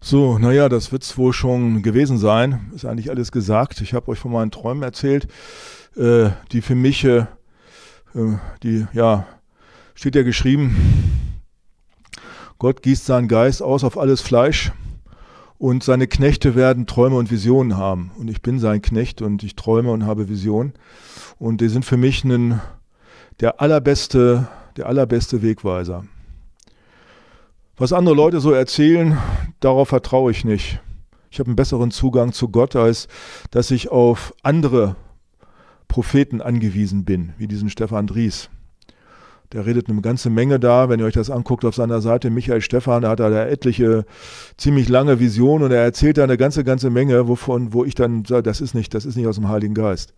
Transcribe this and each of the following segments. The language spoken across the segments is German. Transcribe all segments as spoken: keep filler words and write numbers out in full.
So, naja, das wird's wohl schon gewesen sein. Ist eigentlich alles gesagt. Ich habe euch von meinen Träumen erzählt, äh, die für mich, äh, äh, die, ja, steht ja geschrieben, Gott gießt seinen Geist aus auf alles Fleisch und seine Knechte werden Träume und Visionen haben. Und ich bin sein Knecht und ich träume und habe Visionen. Und die sind für mich ein, der allerbeste, der allerbeste Wegweiser. Was andere Leute so erzählen, darauf vertraue ich nicht. Ich habe einen besseren Zugang zu Gott, als dass ich auf andere Propheten angewiesen bin, wie diesen Stefan Dries. Der redet eine ganze Menge da, wenn ihr euch das anguckt auf seiner Seite, Michael Stephan, da hat er da etliche, ziemlich lange Visionen und er erzählt da eine ganze, ganze Menge, wovon, wo ich dann sage, das ist nicht, das ist nicht aus dem Heiligen Geist.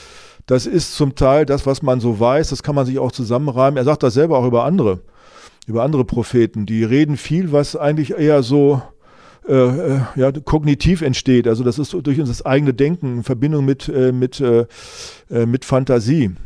Das ist zum Teil das, was man so weiß, das kann man sich auch zusammenreimen. Er sagt das selber auch über andere. über andere Propheten, die reden viel, was eigentlich eher so äh, ja, kognitiv entsteht. Also das ist durch unser eigenes Denken in Verbindung mit, äh, mit, äh, mit Fantasie.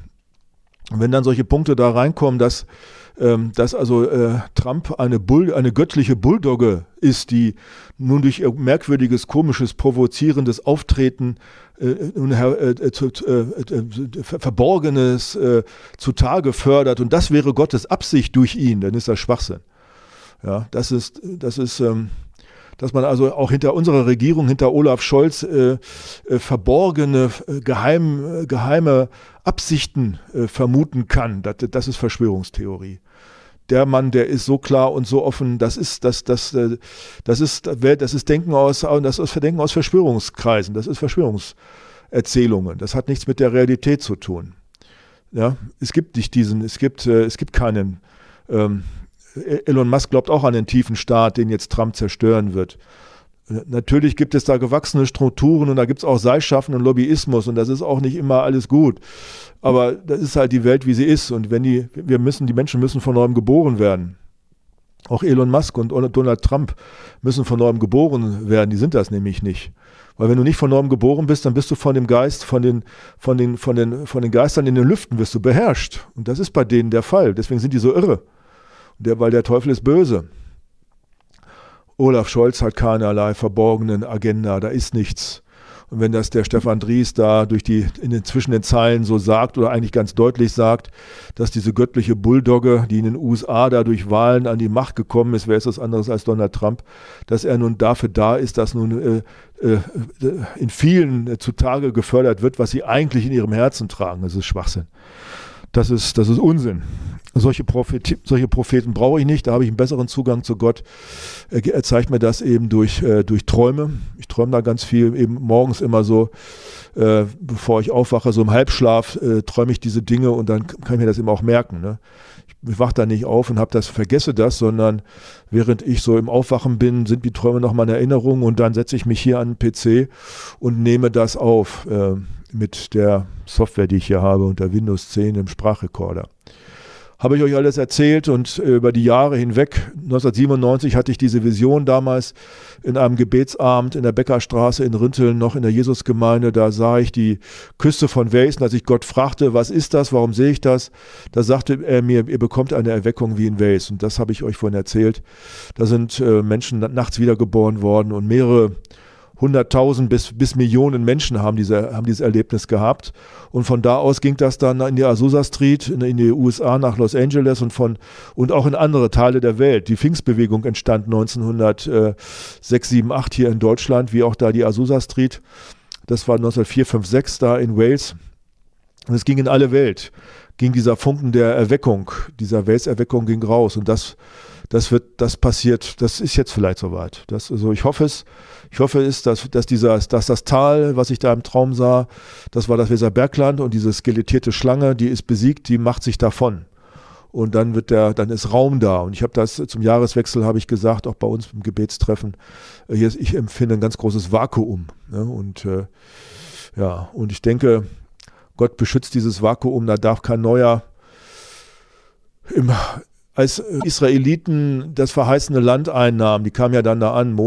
Und wenn dann solche Punkte da reinkommen, dass, ähm, dass also äh, Trump eine, Bull, eine göttliche Bulldogge ist, die nun durch ihr merkwürdiges, komisches, provozierendes Auftreten äh, äh, äh, zu, äh, äh, Verborgenes äh, zutage fördert und das wäre Gottes Absicht durch ihn, dann ist das Schwachsinn. Ja, das ist, das ist, ähm, dass man also auch hinter unserer Regierung, hinter Olaf Scholz äh, äh, verborgene, äh, geheim, äh, geheime Absichten äh, vermuten kann. Das, das ist Verschwörungstheorie. Der Mann, der ist so klar und so offen, das ist, das, das, das ist, das ist Denken aus, das ist Denken aus Verschwörungskreisen, das ist Verschwörungserzählungen. Das hat nichts mit der Realität zu tun. Ja, es gibt nicht diesen, es gibt, es gibt keinen, ähm, Elon Musk glaubt auch an den tiefen Staat, den jetzt Trump zerstören wird. Natürlich gibt es da gewachsene Strukturen und da gibt es auch Seilschaften und Lobbyismus und das ist auch nicht immer alles gut. Aber das ist halt die Welt, wie sie ist und wenn die, wir müssen, die Menschen müssen von neuem geboren werden. Auch Elon Musk und Donald Trump müssen von neuem geboren werden, die sind das nämlich nicht. Weil wenn du nicht von neuem geboren bist, dann bist du von dem Geist, von den, von den, von den, von den Geistern in den Lüften wirst du beherrscht. Und das ist bei denen der Fall. Deswegen sind die so irre. Der, weil der Teufel ist böse. Olaf Scholz hat keinerlei verborgenen Agenda, da ist nichts. Und wenn das der Stefan Dries da durch die, in den, zwischen den Zeilen so sagt oder eigentlich ganz deutlich sagt, dass diese göttliche Bulldogge, die in den U S A da durch Wahlen an die Macht gekommen ist, wer ist das anderes als Donald Trump, dass er nun dafür da ist, dass nun äh, äh, in vielen äh, zutage gefördert wird, was sie eigentlich in ihrem Herzen tragen. Das ist Schwachsinn. Das ist, das ist Unsinn. Solche, Prophet, solche Propheten brauche ich nicht, da habe ich einen besseren Zugang zu Gott. Er zeigt mir das eben durch, äh, durch Träume. Ich träume da ganz viel, eben morgens immer so, äh, bevor ich aufwache, so im Halbschlaf, äh, träume ich diese Dinge und dann kann ich mir das eben auch merken. Ne? Ich wache da nicht auf und habe das, vergesse das, sondern während ich so im Aufwachen bin, sind die Träume noch mal in Erinnerung und dann setze ich mich hier an den P C und nehme das auf äh, mit der Software, die ich hier habe, unter Windows zehn im Sprachrekorder. Habe ich euch alles erzählt und äh, über die Jahre hinweg, neunzehnhundertsiebenundneunzig hatte ich diese Vision damals in einem Gebetsabend in der Beckerstraße in Rinteln, noch in der Jesusgemeinde, da sah ich die Küste von Wales und als ich Gott fragte, was ist das, warum sehe ich das, da sagte er mir, ihr bekommt eine Erweckung wie in Wales und das habe ich euch vorhin erzählt. Da sind äh, Menschen nachts wiedergeboren worden und mehrere hunderttausend bis, bis Millionen Menschen haben, diese, haben dieses Erlebnis gehabt. Und von da aus ging das dann in die Azusa Street, in, in die U S A, nach Los Angeles und, von, und auch in andere Teile der Welt. Die Pfingstbewegung entstand neunzehnhundertsechs, sieben, acht hier in Deutschland, wie auch da die Azusa Street. Das war neunzehnhundertvier, fünf, sechs da in Wales. Und es ging in alle Welt. Ging dieser Funken der Erweckung, dieser Wales-Erweckung ging raus. Und das Das wird, das passiert, das ist jetzt vielleicht soweit. Das, also ich hoffe es, ich hoffe es, dass, dass dieser, dass das Tal, was ich da im Traum sah, das war das Weserbergland und diese skelettierte Schlange, die ist besiegt, die macht sich davon. Und dann wird der, dann ist Raum da. Und ich habe das zum Jahreswechsel, habe ich gesagt, auch bei uns im Gebetstreffen, hier, ich empfinde ein ganz großes Vakuum. Ne? Und äh, ja, und ich denke, Gott beschützt dieses Vakuum, da darf kein neuer im Als Israeliten das verheißene Land einnahmen, die kamen ja dann da an,